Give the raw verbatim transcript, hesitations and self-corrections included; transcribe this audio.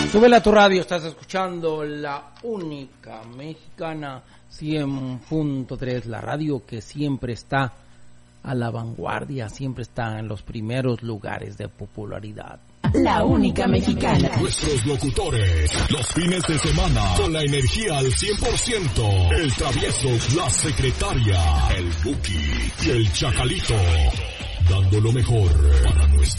Súbela a tu radio, estás escuchando la única mexicana cien punto tres, la radio que siempre está a la vanguardia, siempre está en los primeros lugares de popularidad. La única mexicana. Nuestros locutores, los fines de semana, con la energía al cien por ciento. El Travieso, la Secretaria, el Buki y el Chacalito, dando lo mejor para nuestra